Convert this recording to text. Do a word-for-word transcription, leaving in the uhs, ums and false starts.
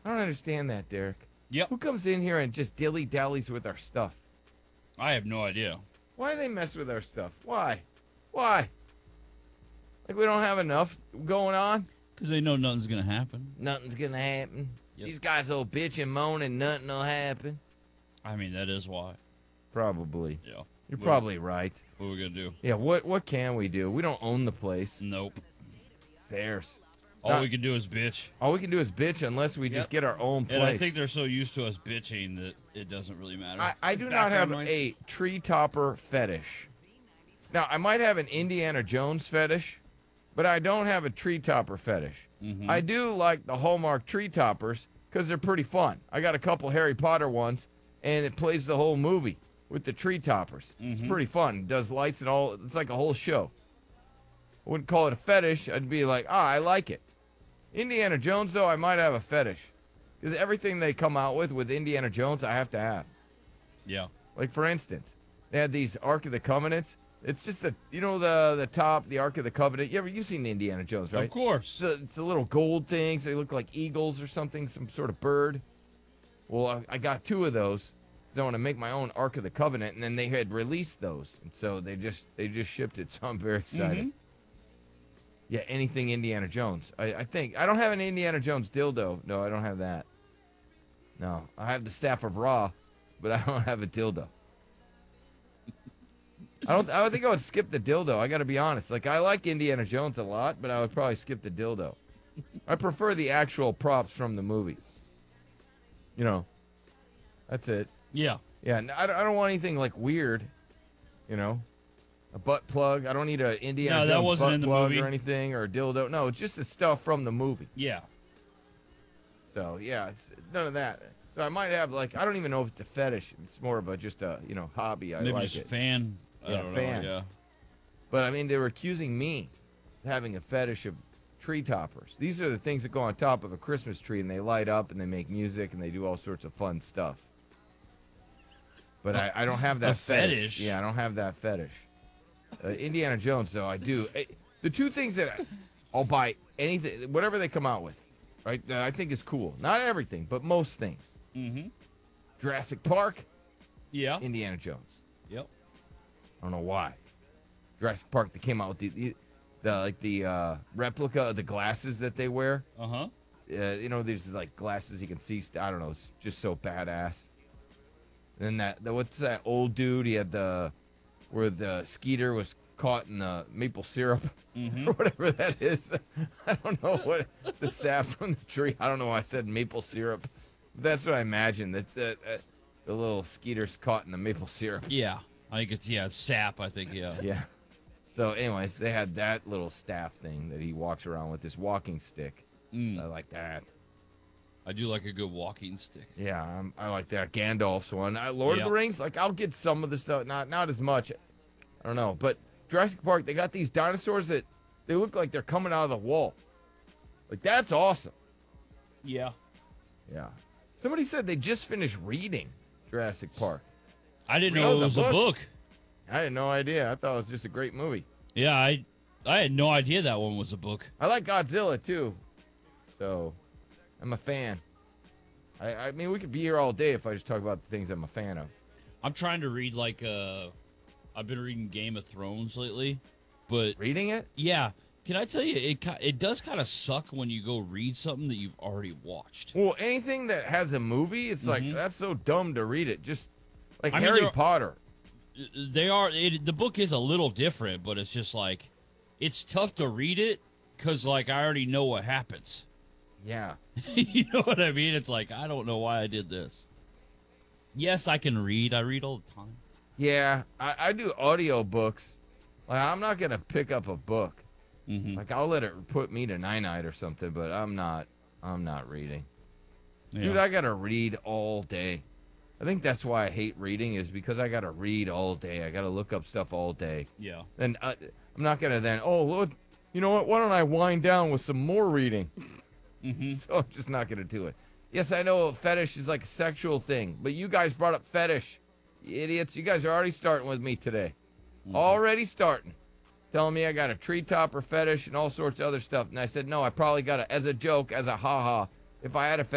I don't understand that, Derek. Yep. Who comes in here and just dilly-dallies with our stuff? I have no idea. Why do they mess with our stuff? Why? Why? Like we don't have enough going on? Because they know nothing's going to happen. Nothing's going to happen. Yep. These guys will bitch and moan and nothing will happen. I mean, that is why. Probably. Yeah. You're What- probably right. What are we going to do? Yeah, what what can we do? We don't own the place. Nope. It's theirs. All Not- we can do is bitch. All we can do is bitch unless we just Yep. get our own place. And I think they're so used to us bitching that it doesn't really matter. I, I do not have Background noise. a tree topper fetish. Now, I might have an Indiana Jones fetish, but I don't have a tree topper fetish. Mhm. I do like the Hallmark tree toppers because they're pretty fun. I got a couple Harry Potter ones, and it plays the whole movie with the tree toppers. It's Mhm. pretty fun. It does lights and all. It's like a whole show. I wouldn't call it a fetish. I'd be like, ah, I like it. Indiana Jones, though, I might have a fetish because everything they come out with with Indiana Jones, I have to have. yeah. Like for instance, they had these Ark of the Covenants. It's just the you know the the top, the Ark of the Covenant. You ever you seen Indiana Jones, right? Of course. It's a, it's a little gold things. They look like eagles or something, some sort of bird. Well, I, I got two of those because I want to make my own Ark of the Covenant, and then they had released those, and so they just they just shipped it. So I'm very excited. Mhm. Yeah, anything Indiana Jones. I, I think I don't have an Indiana Jones dildo. No, I don't have that. No, I have the Staff of Ra, but I don't have a dildo. I don't. I would think I would skip the dildo. I got to be honest. Like I like Indiana Jones a lot, but I would probably skip the dildo. I prefer the actual props from the movie. You know, that's it. Yeah. Yeah, n- I don't, I don't want anything like weird. You know, a butt plug. I don't need a Indiana No, that Jones wasn't butt in the plug movie. or anything or a dildo. No, it's just the stuff from the movie. Yeah. So yeah, it's none of that. So I might have like I don't even know if it's a fetish. It's more of a just a you know hobby. I Maybe like just it. fan. I Yeah, don't fan. know. Yeah. But I mean, they were accusing me of having a fetish of tree toppers. These are the things that go on top of a Christmas tree and they light up and they make music and they do all sorts of fun stuff. But I, I don't have that A fetish? Yeah, I don't have that fetish. Uh, Indiana Jones, though, I do. Eh, the two things that I, I'll buy anything, whatever they come out with, right? That I think is cool. Not everything, but most things. Mm-hmm. Jurassic Park, Yeah. Indiana Jones. Yep. I don't know why. Jurassic Park, they came out with the, the, the like the uh, replica of the glasses that they wear. Uh huh. Uh, you know, there's like glasses you can see. St- I don't know. It's just so badass. And then that, the, what's that old dude? He had the, where the Skeeter was caught in the maple syrup Mm-hmm. or whatever that is. I don't know what, the sap from the tree. I don't know why I said maple syrup. That's what I imagine. That, that, uh, the little Skeeter's caught in the maple syrup. Yeah. I think it's yeah, it's sap. I think yeah. Yeah. So, anyways, they had that little staff thing that he walks around with, this walking stick. Mm. I like that. I do like a good walking stick. Yeah, I'm, I like that Gandalf's one. Uh, Lord Yep. of the Rings, like I'll get some of the stuff, not not as much. I don't know, but Jurassic Park, they got these dinosaurs that they look like they're coming out of the wall. Like that's awesome. Yeah. Yeah. Somebody said they just finished reading Jurassic Park. I didn't That know was it a was a book? book. I had no idea. I thought it was just a great movie. Yeah, I I had no idea that one was a book. I like Godzilla too, so I'm a fan. I, I mean, we could be here all day if I just talk about the things I'm a fan of. I'm trying to read like uh I've been reading Game of Thrones lately, but Reading it? yeah, can I tell you it ki- it does kind of suck when you go read something that you've already watched. Well, anything that has a movie, it's like Mhm. that's so dumb to read it. Just like I mean, Harry there- Potter. They are it, the book is a little different, but it's just like it's tough to read it cuz like I already know what happens. Yeah. You know what I mean? It's like I don't know why I did this. Yes, I can read. I read all the time. Yeah, I, I do audio books. Like I'm not gonna pick up a book. Mhm. Like I'll let it put me to night night or something, but I'm not. I'm not reading. Yeah. Dude, I gotta read all day. I think that's why I hate reading is because I gotta read all day. I gotta look up stuff all day. yeah. And I, I'm not gonna then. Oh, look, you know what? Why don't I wind down with some more reading? Mhm. So I'm just not gonna do it. Yes, I know fetish is like a sexual thing, but you guys brought up fetish. You idiots, you guys are already starting with me today. Already starting. Telling me I got a tree topper fetish and all sorts of other stuff. And I said, no, I probably got a, as a joke, as a ha-ha. If I had a